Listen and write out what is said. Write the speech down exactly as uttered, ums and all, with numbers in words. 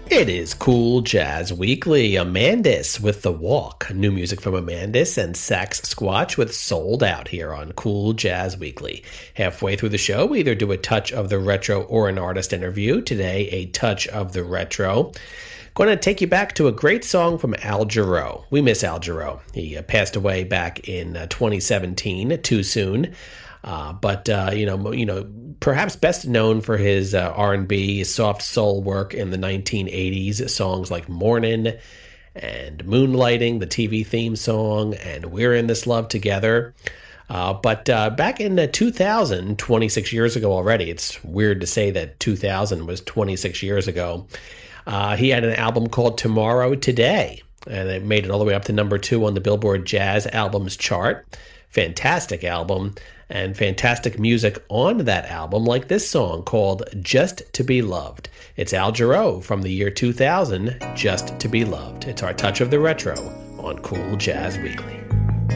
It is Cool Jazz Weekly. Amandis with The Walk. New music from Amandis and Sax Squatch with Sold Out here on Cool Jazz Weekly. Halfway through the show, we either do a touch of the retro or an artist interview. Today, a touch of the retro. Going to take you back to a great song from Al Jarreau. We miss Al Jarreau. He uh, passed away back in uh, twenty seventeen, too soon. Uh, but, uh, you know, you know, perhaps best known for his uh, R and B, soft soul work in the nineteen eighties, songs like Mornin' and Moonlighting, the T V theme song, and We're in This Love Together. Uh, but uh, back in uh, two thousand, twenty-six years ago already, it's weird to say that two thousand was twenty-six years ago, uh, he had an album called Tomorrow Today, and it made it all the way up to number two on the Billboard Jazz Albums chart. Fantastic album. And fantastic music on that album, like this song called Just to Be Loved. It's Al Jarreau from the year two thousand, Just to Be Loved. It's our touch of the retro on Cool Jazz Weekly.